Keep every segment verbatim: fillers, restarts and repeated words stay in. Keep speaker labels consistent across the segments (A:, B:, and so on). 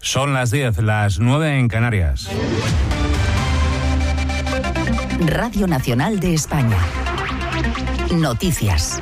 A: Son las diez, las nueve en Canarias.
B: Radio Nacional de España. Noticias.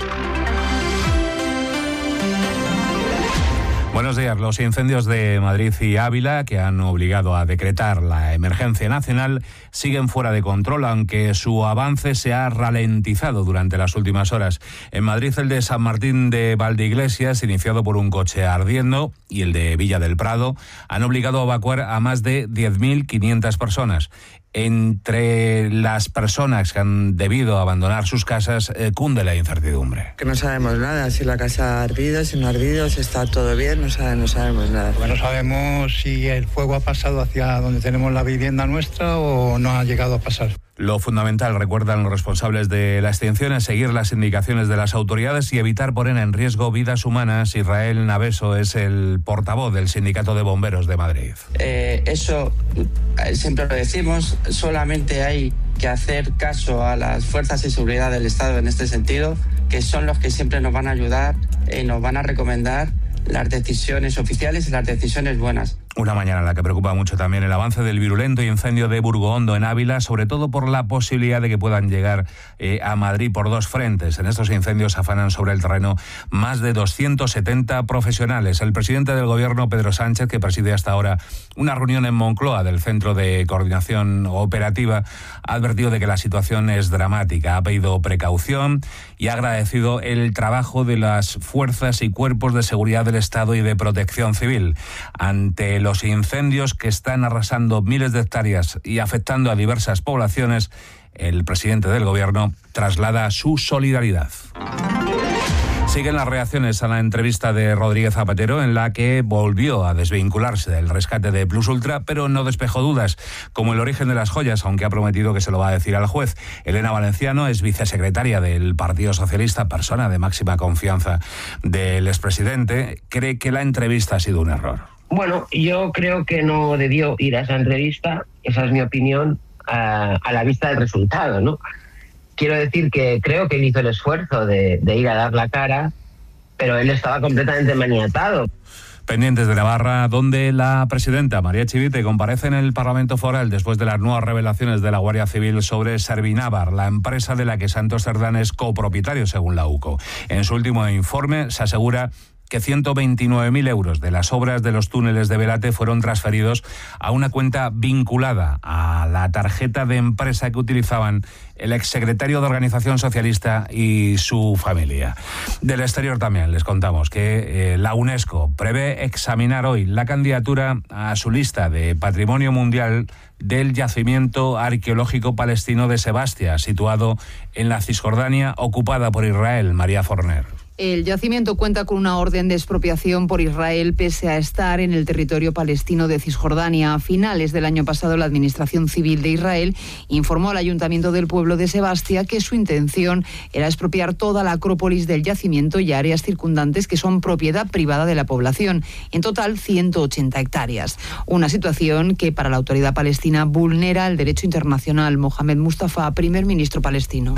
A: Buenos días. Los incendios de Madrid y Ávila, que han obligado a decretar la emergencia nacional, siguen fuera de control, aunque su avance se ha ralentizado durante las últimas horas. En Madrid, el de San Martín de Valdeiglesias, iniciado por un coche ardiendo, y el de Villa del Prado, han obligado a evacuar a más de diez mil quinientas personas. Entre las personas que han debido abandonar sus casas, eh, cunde la incertidumbre.
C: Que no sabemos nada, si la casa ha ardido, si no ha ardido, si está todo bien, no, sabe, no sabemos nada.
D: Bueno, no sabemos si el fuego ha pasado hacia donde tenemos la vivienda nuestra o no ha llegado a pasar.
A: Lo fundamental, recuerdan los responsables de la extinción, es seguir las indicaciones de las autoridades y evitar poner en riesgo vidas humanas. Israel Naveso es el portavoz del Sindicato de Bomberos de Madrid.
E: Eh, eso siempre lo decimos, solamente hay que hacer caso a las fuerzas de seguridad del Estado en este sentido, que son los que siempre nos van a ayudar y nos van a recomendar las decisiones oficiales y las decisiones buenas.
A: Una mañana en la que preocupa mucho también el avance del virulento incendio de Burgohondo en Ávila, sobre todo por la posibilidad de que puedan llegar eh, a Madrid por dos frentes. En estos incendios afanan sobre el terreno más de doscientos setenta profesionales. El presidente del Gobierno, Pedro Sánchez, que preside hasta ahora una reunión en Moncloa del Centro de Coordinación Operativa, ha advertido de que la situación es dramática. Ha pedido precaución y ha agradecido el trabajo de las fuerzas y cuerpos de seguridad del Estado y de Protección Civil ante los incendios que están arrasando miles de hectáreas y afectando a diversas poblaciones. El presidente del Gobierno traslada su solidaridad. Siguen las reacciones a la entrevista de Rodríguez Zapatero, en la que volvió a desvincularse del rescate de Plus Ultra, pero no despejó dudas, como el origen de las joyas, aunque ha prometido que se lo va a decir al juez. Elena Valenciano es vicesecretaria del Partido Socialista, persona de máxima confianza del expresidente. Cree que la entrevista ha sido un error.
F: Bueno, yo creo que no debió ir a esa entrevista, esa es mi opinión, a, a la vista del resultado, ¿no? Quiero decir que creo que él hizo el esfuerzo de, de ir a dar la cara, pero él estaba completamente maniatado.
A: Pendientes de Navarra, donde la presidenta María Chivite comparece en el Parlamento Foral después de las nuevas revelaciones de la Guardia Civil sobre Servinávar, la empresa de la que Santos Cerdán es copropietario, según la U C O. En su último informe se asegura que ciento veintinueve mil euros de las obras de los túneles de Belate fueron transferidos a una cuenta vinculada a la tarjeta de empresa que utilizaban el exsecretario de Organización Socialista y su familia. Del exterior también les contamos que eh, la UNESCO prevé examinar hoy la candidatura a su lista de Patrimonio Mundial del yacimiento arqueológico palestino de Sebastia, situado en la Cisjordania ocupada por Israel. María Forner.
G: El yacimiento cuenta con una orden de expropiación por Israel pese a estar en el territorio palestino de Cisjordania. A finales del año pasado, la Administración Civil de Israel informó al Ayuntamiento del pueblo de Sebastia que su intención era expropiar toda la acrópolis del yacimiento y áreas circundantes que son propiedad privada de la población, en total ciento ochenta hectáreas. Una situación que para la autoridad palestina vulnera el derecho internacional. Mohamed Mustafa, primer ministro palestino.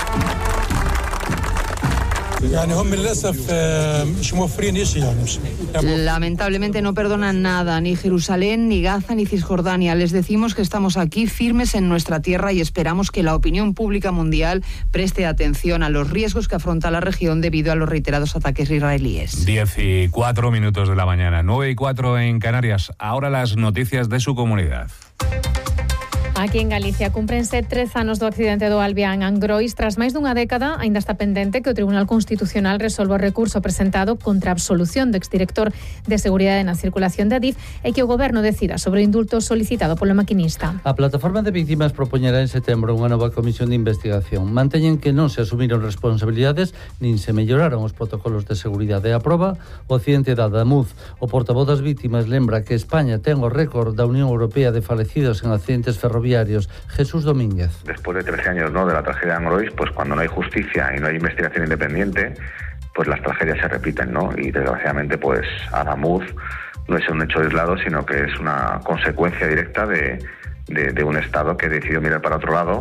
G: Lamentablemente no perdonan nada, ni Jerusalén, ni Gaza, ni Cisjordania. Les decimos que estamos aquí firmes en nuestra tierra y esperamos que la opinión pública mundial preste atención a los riesgos que afronta la región debido a los reiterados ataques israelíes.
A: Diez y cuatro minutos de la mañana, nueve y cuatro en Canarias. Ahora las noticias de su comunidad.
H: Aquí en Galicia cúmprense trece anos do accidente do Albián Angrois. Tras máis dunha década, aínda está pendente que o Tribunal Constitucional resolva o recurso presentado contra a absolución do exdirector de Seguridade na Circulación de Adif e que o Goberno decida sobre o indulto solicitado polo maquinista.
I: A Plataforma de Vítimas propoñerá en setembro unha nova comisión de investigación. Manteñen que non se asumiron responsabilidades nin se melloraron os protocolos de seguridade. A proba o accidente da Adamuz. O portavoz das vítimas lembra que España ten o récord da Unión Europea de falecidos en accidentes ferroviarios. Jesús Domínguez.
J: Después de trece años, ¿no?, de la tragedia de Angrois, pues cuando no hay justicia y no hay investigación independiente, pues las tragedias se repiten, ¿no? Y desgraciadamente, pues Adamuz no es un hecho aislado, sino que es una consecuencia directa de, de, de un Estado que decidió mirar para otro lado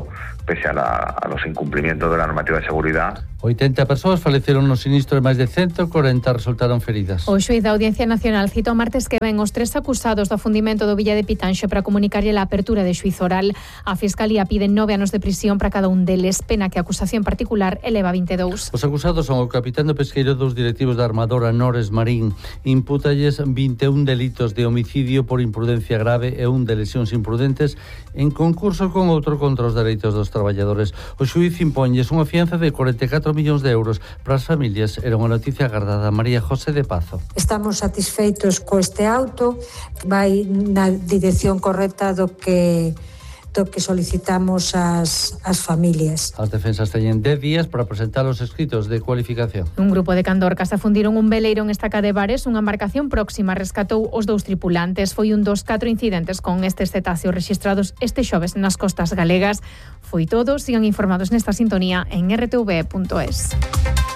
J: pese a, la, a los incumplimientos de la normativa de seguridad.
I: oitenta persoas faleceron no sinistro e máis de ciento corenta resultaron feridas.
H: O xuíz da Audiencia Nacional citou martes que ven os tres acusados do afundimento do Villa de Pitanxo para comunicarlle a apertura de xuízo oral. A Fiscalía pide nove anos de prisión para cada un deles, pena que a acusación particular eleva a vinte e dous.
I: Os acusados son o capitán do pesqueiro dos directivos da armadora Nores Marín. Impútalles vinte e un delitos de homicidio por imprudencia grave e un de lesións imprudentes en concurso con outro contra os dereitos dos traballadores. O xuíz imponlles unha fianza de cuarenta e catro millóns de euros para as familias. Era unha noticia agardada. María José de Pazo.
K: Estamos satisfeitos co este auto, vai na dirección correcta do que do que solicitamos as, as familias.
I: As defensas teñen dez días para presentar os escritos de cualificación.
H: Un grupo de candorcas afundiron un veleiro en Estaca de Bares. Unha embarcación próxima rescatou os dous tripulantes. Foi un dos catro incidentes con estes cetáceos rexistrados este xoves nas costas galegas. Foi todo. Sigan informados nesta sintonía en r t v punto es.